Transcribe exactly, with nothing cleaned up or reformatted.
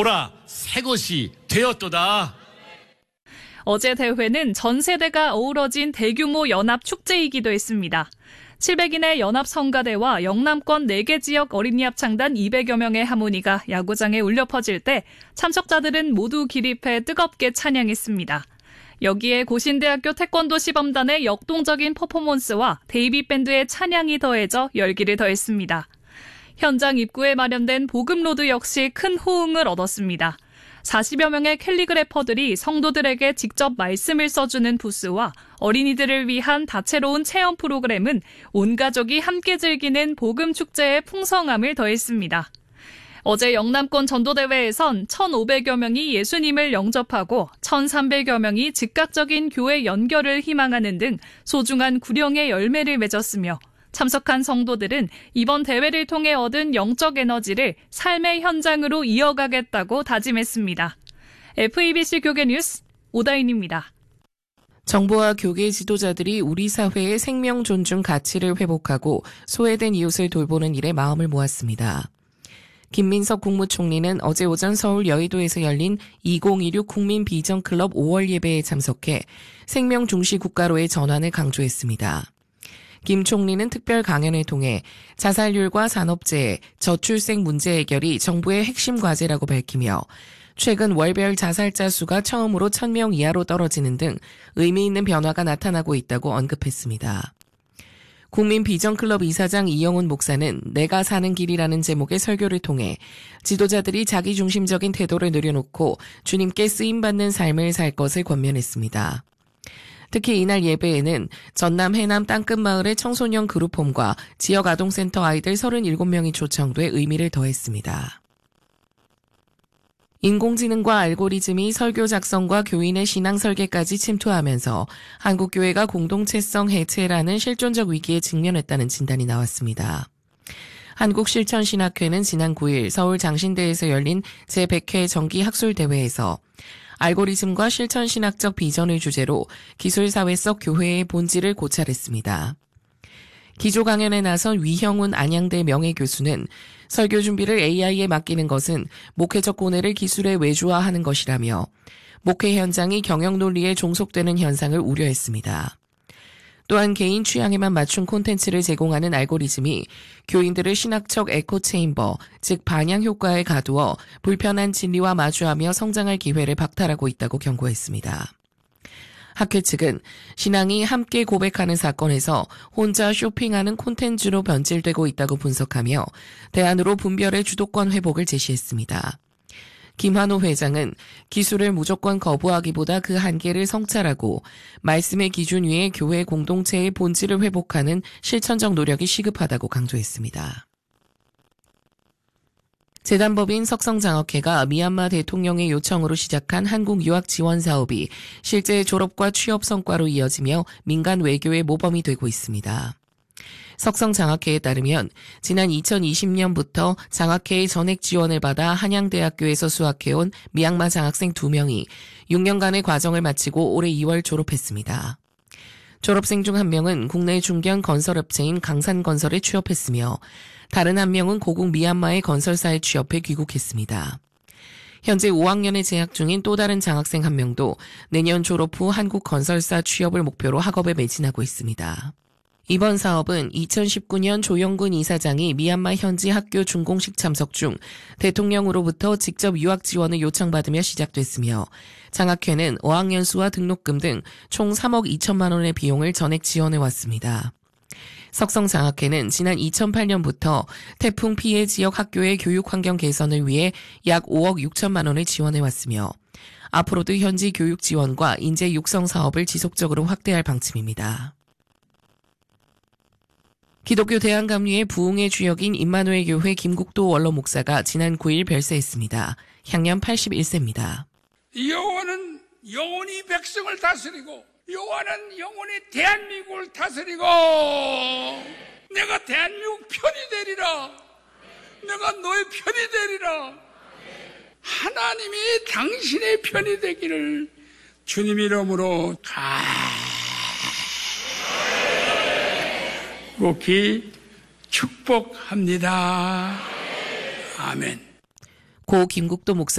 보라, 새 것이 되었도다. 어제 대회는 전 세대가 어우러진 대규모 연합축제이기도 했습니다. 칠백인의 연합성가대와 영남권 네 개 지역 어린이 합창단 이백여 명의 하모니가 야구장에 울려 퍼질 때 참석자들은 모두 기립해 뜨겁게 찬양했습니다. 여기에 고신대학교 태권도 시범단의 역동적인 퍼포먼스와 데이비 밴드의 찬양이 더해져 열기를 더했습니다. 현장 입구에 마련된 복음로드 역시 큰 호응을 얻었습니다. 사십여 명의 캘리그래퍼들이 성도들에게 직접 말씀을 써주는 부스와 어린이들을 위한 다채로운 체험 프로그램은 온 가족이 함께 즐기는 복음 축제의 풍성함을 더했습니다. 어제 영남권 전도대회에선 천오백여 명이 예수님을 영접하고 천삼백여 명이 즉각적인 교회 연결을 희망하는 등 소중한 구령의 열매를 맺었으며 참석한 성도들은 이번 대회를 통해 얻은 영적 에너지를 삶의 현장으로 이어가겠다고 다짐했습니다. 에프이비씨 교계 뉴스 오다인입니다. 정부와 교계 지도자들이 우리 사회의 생명 존중 가치를 회복하고 소외된 이웃을 돌보는 일에 마음을 모았습니다. 김민석 국무총리는 어제 오전 서울 여의도에서 열린 이천이십육 국민 비전클럽 오월 예배에 참석해 생명 중시 국가로의 전환을 강조했습니다. 김 총리는 특별 강연을 통해 자살률과 산업재해, 저출생 문제 해결이 정부의 핵심 과제라고 밝히며 최근 월별 자살자 수가 처음으로 천 명 이하로 떨어지는 등 의미 있는 변화가 나타나고 있다고 언급했습니다. 국민 비전클럽 이사장 이영훈 목사는 내가 사는 길이라는 제목의 설교를 통해 지도자들이 자기중심적인 태도를 내려놓고 주님께 쓰임받는 삶을 살 것을 권면했습니다. 특히 이날 예배에는 전남 해남 땅끝마을의 청소년 그룹홈과 지역 아동센터 아이들 서른일곱 명이 초청돼 의미를 더했습니다. 인공지능과 알고리즘이 설교 작성과 교인의 신앙 설계까지 침투하면서 한국교회가 공동체성 해체라는 실존적 위기에 직면했다는 진단이 나왔습니다. 한국실천신학회는 지난 구일 서울 장신대에서 열린 제백 회 정기학술대회에서 알고리즘과 실천신학적 비전을 주제로 기술사회 속 교회의 본질을 고찰했습니다. 기조 강연에 나선 위형훈 안양대 명예교수는 설교 준비를 에이아이에 맡기는 것은 목회적 고뇌를 기술에 외주화하는 것이라며 목회 현장이 경영 논리에 종속되는 현상을 우려했습니다. 또한 개인 취향에만 맞춘 콘텐츠를 제공하는 알고리즘이 교인들을 신학적 에코체인버, 즉 반향 효과에 가두어 불편한 진리와 마주하며 성장할 기회를 박탈하고 있다고 경고했습니다. 학회 측은 신앙이 함께 고백하는 사건에서 혼자 쇼핑하는 콘텐츠로 변질되고 있다고 분석하며 대안으로 분별의 주도권 회복을 제시했습니다. 김환호 회장은 기술을 무조건 거부하기보다 그 한계를 성찰하고 말씀의 기준 위에 교회 공동체의 본질을 회복하는 실천적 노력이 시급하다고 강조했습니다. 재단법인 석성장학회가 미얀마 대통령의 요청으로 시작한 한국 유학 지원 사업이 실제 졸업과 취업 성과로 이어지며 민간 외교의 모범이 되고 있습니다. 석성장학회에 따르면 지난 이천이십 년부터 장학회의 전액 지원을 받아 한양대학교에서 수학해온 미얀마 장학생 두 명이 육 년간의 과정을 마치고 올해 이월 졸업했습니다. 졸업생 중 한 명은 국내 중견 건설업체인 강산건설에 취업했으며 다른 한 명은 고국 미얀마의 건설사에 취업해 귀국했습니다. 현재 오 학년에 재학 중인 또 다른 장학생 한 명도 내년 졸업 후 한국 건설사 취업을 목표로 학업에 매진하고 있습니다. 이번 사업은 이천십구 년 조영군 이사장이 미얀마 현지 학교 준공식 참석 중 대통령으로부터 직접 유학 지원을 요청받으며 시작됐으며 장학회는 어학연 수와 등록금 등 총 삼억 이천만 원의 비용을 전액 지원해왔습니다. 석성장학회는 지난 이천팔 년부터 태풍 피해 지역 학교의 교육 환경 개선을 위해 약 오억 육천만 원을 지원해왔으며 앞으로도 현지 교육 지원과 인재 육성 사업을 지속적으로 확대할 방침입니다. 기독교 대한감리의 부흥의 주역인 임마누엘 교회 김국도 원로 목사가 지난 구일 별세했습니다. 향년 팔십일 세입니다. 여호와는 영원히 백성을 다스리고 여호와는 영원히 대한민국을 다스리고 내가 대한민국 편이 되리라. 내가 너의 편이 되리라. 하나님이 당신의 편이 되기를 주님 이름으로 간곡히 축복합니다. 아멘. 고 김국도 목사